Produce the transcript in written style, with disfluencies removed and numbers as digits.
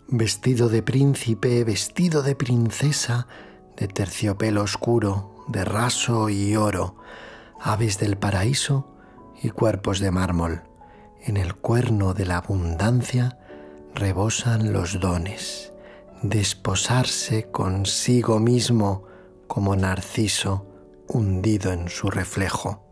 Vestido de príncipe, vestido de princesa, de terciopelo oscuro, de raso y oro, aves del paraíso y cuerpos de mármol. En el cuerno de la abundancia rebosan los dones. Desposarse consigo mismo como Narciso hundido en su reflejo.